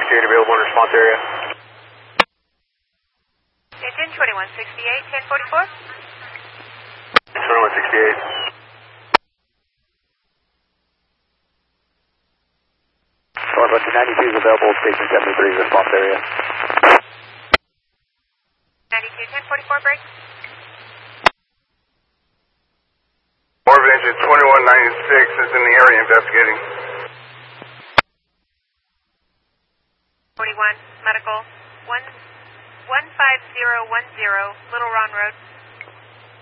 2168 available in response area. Engine 2168, 1044. 2168. Northwest 92 is available, station 73 response area. 92, 1044, break. Orbit engine 2196 is in the area investigating. 41, medical, 15010, Little Ron Road.